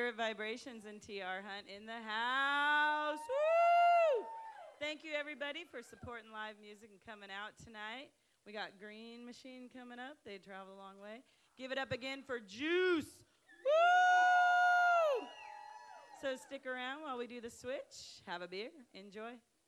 Spirit Vibrations and TR Hunt in the house. Woo! Thank you, everybody, for supporting live music and coming out tonight. We got Green Machine coming up. They travel a long way. Give it up again for Juice. Woo! So stick around while we do the switch. Have a beer. Enjoy.